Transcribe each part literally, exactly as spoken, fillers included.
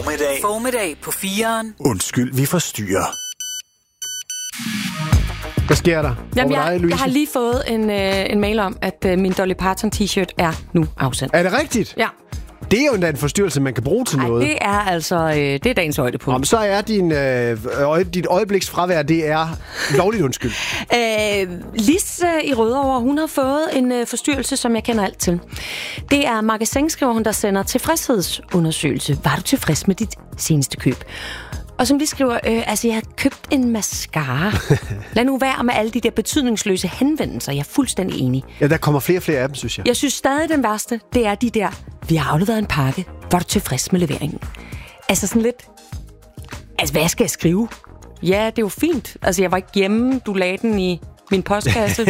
Formiddag. Formiddag på fireren. Undskyld, vi forstyrrer. Hvad sker der? Jamen, dig, jeg, Louise? jeg har lige fået en, øh, en mail om, at øh, min Dolly Parton t-shirt er nu afsendt. Er det rigtigt? Ja. Det er jo endda en forstyrrelse, man kan bruge til Ej, noget. det er altså øh, det er dagens højdepunkt. Om så er din, øh, øje, dit øjebliks fravær, det er lovligt undskyld. Øh, Lis øh, i Rødovre, hun har fået en øh, forstyrrelse, som jeg kender alt til. Det er Magasin, skriver hun, der sender tilfredshedsundersøgelse. Var du tilfreds med dit seneste køb? Og som de skriver, øh, altså jeg har købt en mascara. Lad nu være med alle de der betydningsløse henvendelser. Jeg er fuldstændig enig. Ja, der kommer flere og flere af dem, synes jeg. Jeg synes stadig, den værste, det er de der, vi har afleveret en pakke. Var du tilfreds med leveringen? Altså sådan lidt, altså hvad skal jeg skrive? Ja, det er jo fint. Altså jeg var ikke hjemme, du lagde den i min postkasse.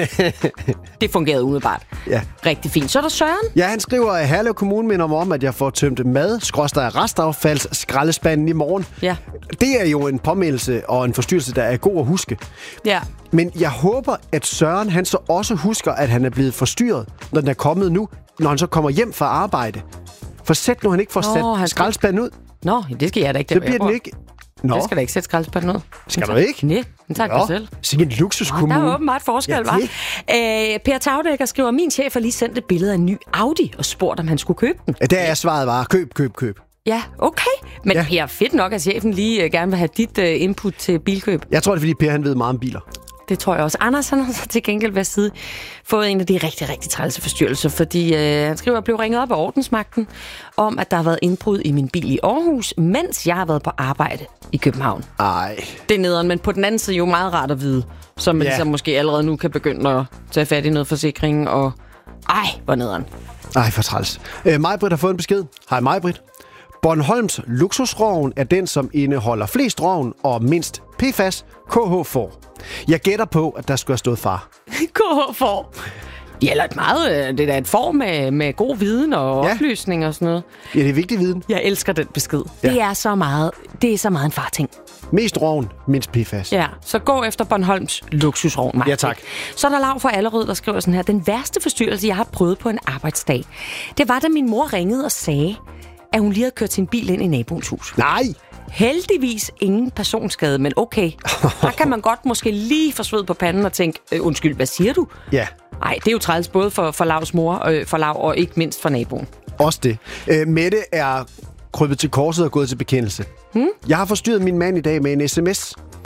Det fungerede umiddelbart. Ja. Rigtig fint. Så er der Søren. Ja, han skriver, at Herlev Kommune minder mig om, at jeg får tømt mad, skråstreg restaffalds, skraldespanden i morgen. Ja. Det er jo en påmeldelse og en forstyrrelse, der er god at huske. Ja. Men jeg håber, at Søren han så også husker, at han er blevet forstyrret, når den er kommet nu, når han så kommer hjem fra arbejde. For sæt nu, han ikke får Nå, sat han- skraldespanden ud. Nå, det skal jeg da ikke. Så bliver den ikke... Nå, Det skal da ikke sætte skraldespanden ud. Skal du ikke? Nej, den tager jeg selv. Sikke en luksuskommune. Der er åbenbart forskel, Ja, hva'? det. Øh, Per Tagdækker skriver, min chef har lige sendt et billede af en ny Audi og spurgt, om han skulle købe den. Ja, der er svaret bare, køb, køb, køb. Ja, okay. Men Ja. ja. Per, fedt nok, at chefen lige uh, gerne vil have dit uh, input til bilkøb. Jeg tror, det er, fordi Per han ved meget om biler. Det tror jeg også. Anders han har så til gengæld ved side fået en af de rigtig, rigtig trælse forstyrrelser, fordi øh, han skriver, at jeg blev ringet op af ordensmagten om, at der har været indbrud i min bil i Aarhus, mens jeg har været på arbejde i København. Ej. Det er nederen, men på den anden side jo meget rart at vide, så man Ja. ligesom måske allerede nu kan begynde at tage fat i noget forsikring, og ej, hvor nederen. Ej, for træls. Øh, Majbrit har fået en besked. Hej Majbrit. Bornholms luksusroven er den, som indeholder flest roven og mindst P F A S K H får. Jeg gætter på, at der skulle have stået far. K H får. Ja, eller et meget, øh, det er da et form med, med god viden og Ja. oplysning og sådan noget. Ja, det er vigtig viden. Jeg elsker den besked. Ja. Det er så meget, det er så meget en farting. Mest roven, mindst P F A S. Ja, så gå efter Bornholms luksusrovn, Maja. Ja, tak. Så er der Lav fra Allerød, der skriver sådan her. Den værste forstyrrelse, jeg har prøvet på en arbejdsdag, det var, da min mor ringede og sagde, at hun lige havde kørt sin bil ind i naboens hus. Nej! Heldigvis ingen personskade, men okay. Der kan man godt måske lige få sved på panden og tænke, øh, undskyld, hvad siger du? Ja, Nej, det er jo træls både for, for Lavs mor, øh, for Lav og ikke mindst for naboen. også det. Øh, Mette er krybet til korset og gået til bekendelse. Hmm? Jeg har forstyrret min mand i dag med en sms.